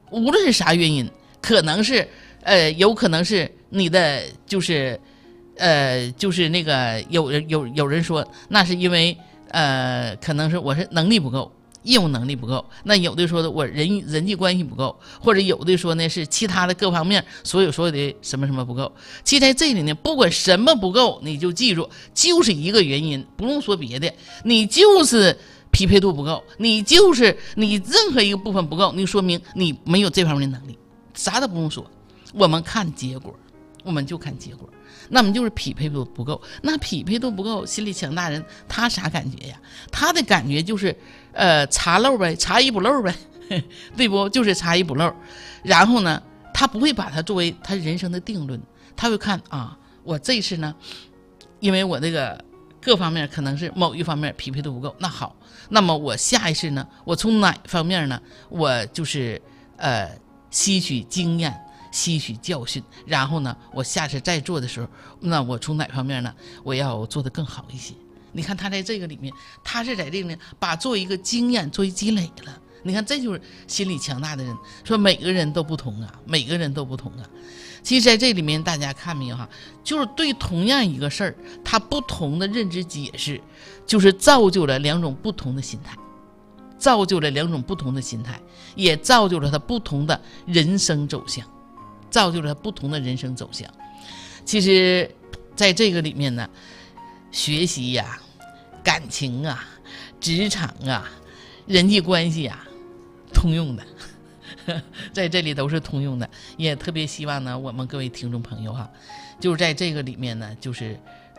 无论是啥原因，可能是有可能是你的就是那个有人说那是因为可能是我是能力不够，业务能力不够，那有的说的我人际关系不够，或者有的说呢是其他的各方面所有的什么什么不够。其实在这里呢，不管什么不够，你就记住就是一个原因，不用说别的，你就是匹配度不够，你就是你任何一个部分不够，你说明你没有这方面的能力，啥都不用说，我们看结果，我们就看结果。那么就是匹配度不够，那匹配度不够，心理强大人他啥感觉呀？他的感觉就是查漏呗，查一补漏呗，对不？就是查一补漏。然后呢，他不会把它作为他人生的定论，他会看啊，我这次呢，因为我这个各方面可能是某一方面匹配度不够，那好，那么我下一次呢，我从哪方面呢，我就是吸取经验，吸取教训，然后呢，我下次再做的时候，那我从哪方面呢，我要做得更好一些。你看他在这个里面，他是在这个呢，把做一个经验作为积累了。你看，这就是心理强大的人。说每个人都不同啊，每个人都不同啊。其实在这里面，大家看没有哈，就是对同样一个事儿，他不同的认知解释，就是造就了两种不同的心态，造就了两种不同的心态，也造就了他不同的人生走向。造就了不同的人生走向。其实在这个里面呢，学习呀、感情啊、职场啊、人际关系啊，通用的在这里都是通用的。也特别希望呢，我们各位听众朋友哈，就是在这个里面呢，就是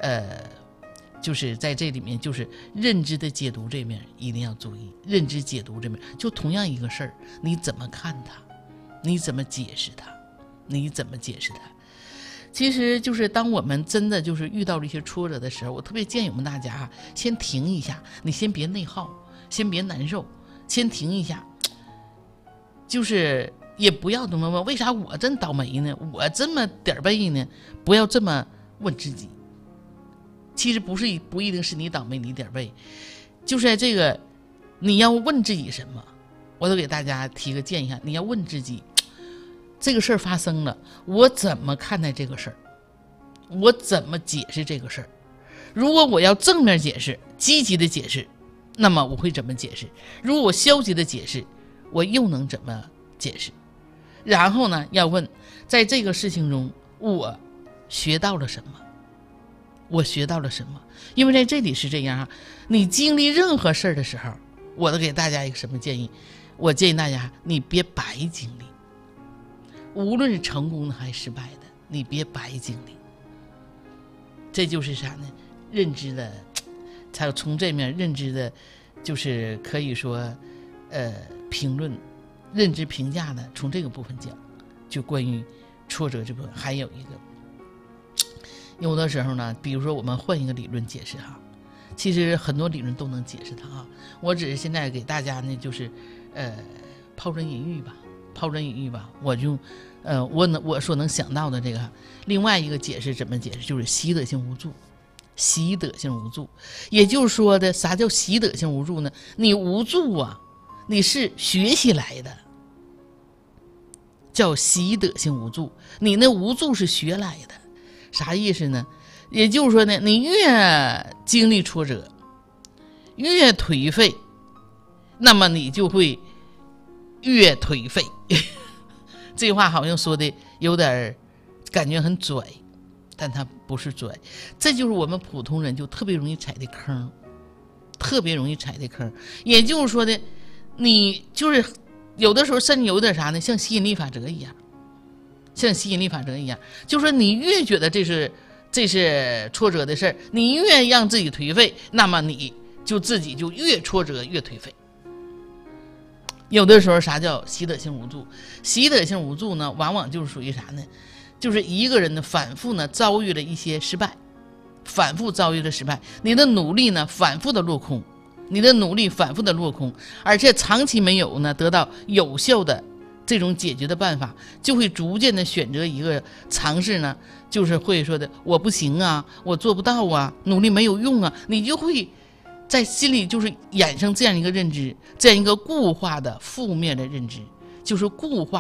在这里面，就是认知的解读这面一定要注意。认知解读这面，就同样一个事儿，你怎么看它，你怎么解释它，你怎么解释它？其实就是当我们真的就是遇到了一些挫折的时候，我特别建议我们大家先停一下，你先别内耗，先别难受，先停一下，就是也不要怎么问为啥我真倒霉呢，我这么点背呢，不要这么问自己。其实不一定是你倒霉你点背，就是在这个你要问自己什么，我都给大家提个建议，你要问自己，这个事儿发生了，我怎么看待这个事儿？我怎么解释这个事儿？如果我要正面解释，积极的解释，那么我会怎么解释？如果我消极的解释，我又能怎么解释？然后呢，要问，在这个事情中，我学到了什么？我学到了什么？因为在这里是这样，你经历任何事儿的时候，我都给大家一个什么建议？我建议大家，你别白经历。无论是成功的还是失败的，你别白经历。这就是啥呢？认知的，才有从这面认知的，就是可以说，评论、认知评价的，从这个部分讲，就关于挫折这部分，还有一个，有的时候呢，比如说我们换一个理论解释哈，其实很多理论都能解释它哈。我只是现在给大家呢，就是抛砖引玉吧。抛砖引玉吧，我就，我所能想到的这个，另外一个解释怎么解释，就是习得性无助，习得性无助，也就是说的，啥叫习得性无助呢？你无助啊，你是学习来的，叫习得性无助，你那无助是学来的，啥意思呢？也就是说呢，你越经历挫折，越颓废，那么你就会越颓废。这话好像说的有点感觉很拽，但它不是拽，这就是我们普通人就特别容易踩的坑，特别容易踩的坑。也就是说的，你就是有的时候甚至有点啥呢，像吸引力法则一样，像吸引力法则一样，就是说你越觉得这是挫折的事儿，你越让自己颓废，那么你就自己就越挫折越颓废。有的时候啥叫习得性无助？习得性无助呢，往往就是属于啥呢？就是一个人呢反复呢遭遇了一些失败，反复遭遇了失败，你的努力呢反复的落空，你的努力反复的落空，而且长期没有呢得到有效的这种解决的办法，就会逐渐的选择一个尝试呢，就是会说的我不行啊，我做不到啊，努力没有用啊，你就会在心里就是衍生这样一个认知，这样一个固化的负面的认知，就是固化